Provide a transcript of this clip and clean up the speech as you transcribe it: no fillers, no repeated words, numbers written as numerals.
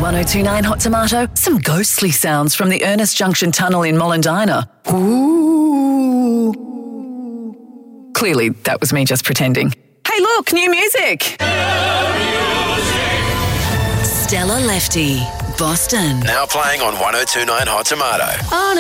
1029 Hot Tomato, some ghostly sounds from the Ernest Junction Tunnel in Mollendina. Ooh. Clearly, that was me just pretending. Hey, look, new music. Stella Lefty, Boston. Now playing on 1029 Hot Tomato. On